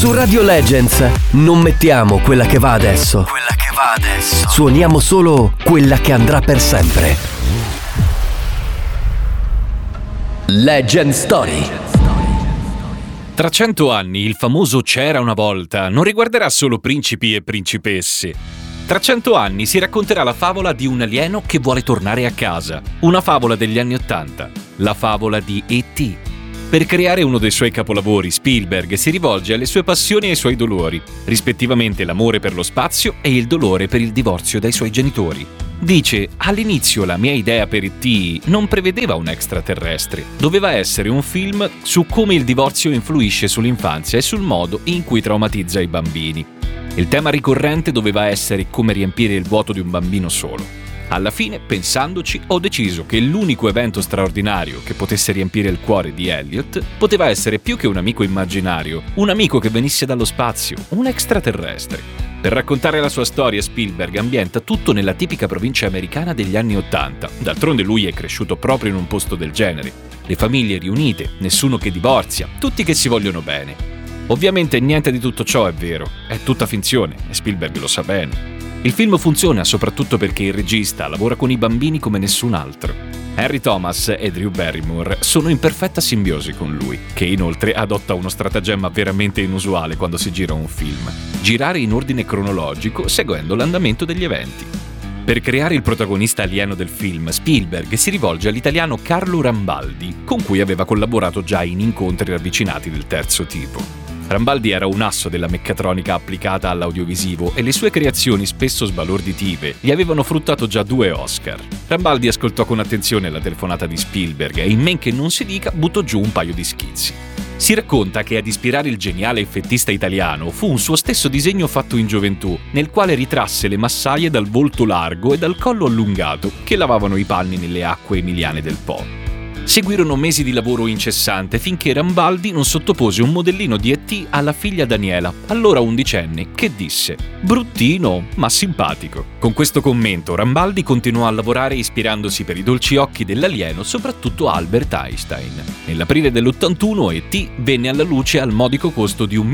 Su Radio Legends non mettiamo quella che va adesso. Suoniamo solo quella che andrà per sempre. Legend Story. Tra 100 anni il famoso C'era una volta non riguarderà solo principi e principesse. Tra 100 anni si racconterà la favola di un alieno che vuole tornare a casa. Una favola degli anni '80, la favola di E.T. Per creare uno dei suoi capolavori, Spielberg si rivolge alle sue passioni e ai suoi dolori, rispettivamente l'amore per lo spazio e il dolore per il divorzio dai suoi genitori. Dice: all'inizio la mia idea per E.T. non prevedeva un extraterrestre, doveva essere un film su come il divorzio influisce sull'infanzia e sul modo in cui traumatizza i bambini. Il tema ricorrente doveva essere come riempire il vuoto di un bambino solo. Alla fine, pensandoci, ho deciso che l'unico evento straordinario che potesse riempire il cuore di Elliot poteva essere più che un amico immaginario, un amico che venisse dallo spazio, un extraterrestre. Per raccontare la sua storia, Spielberg ambienta tutto nella tipica provincia americana degli anni '80. D'altronde lui è cresciuto proprio in un posto del genere. Le famiglie riunite, nessuno che divorzia, tutti che si vogliono bene. Ovviamente niente di tutto ciò è vero, è tutta finzione e Spielberg lo sa bene. Il film funziona soprattutto perché il regista lavora con i bambini come nessun altro. Henry Thomas e Drew Barrymore sono in perfetta simbiosi con lui, che inoltre adotta uno stratagemma veramente inusuale quando si gira un film: girare in ordine cronologico seguendo l'andamento degli eventi. Per creare il protagonista alieno del film, Spielberg si rivolge all'italiano Carlo Rambaldi, con cui aveva collaborato già in incontri ravvicinati del terzo tipo. Rambaldi era un asso della meccatronica applicata all'audiovisivo e le sue creazioni, spesso sbalorditive, gli avevano fruttato già 2 Oscar. Rambaldi ascoltò con attenzione la telefonata di Spielberg e, in men che non si dica, buttò giù un paio di schizzi. Si racconta che ad ispirare il geniale effettista italiano fu un suo stesso disegno fatto in gioventù, nel quale ritrasse le massaie dal volto largo e dal collo allungato che lavavano i panni nelle acque emiliane del Po. Seguirono mesi di lavoro incessante finché Rambaldi non sottopose un modellino di E.T. alla figlia Daniela, allora undicenne, che disse: bruttino, ma simpatico. Con questo commento Rambaldi continuò a lavorare ispirandosi per i dolci occhi dell'alieno soprattutto a Albert Einstein. Nell'aprile dell'81 E.T. venne alla luce al modico costo di $1,5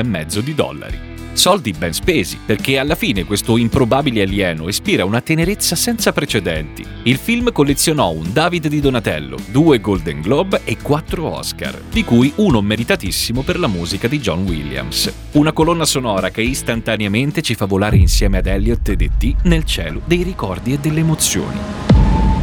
milioni. Soldi ben spesi, perché alla fine questo improbabile alieno ispira una tenerezza senza precedenti. Il film collezionò un David di Donatello, 2 Golden Globe e 4 Oscar, di cui uno meritatissimo per la musica di John Williams. Una colonna sonora che istantaneamente ci fa volare insieme ad Elliot ed E.T. nel cielo dei ricordi e delle emozioni.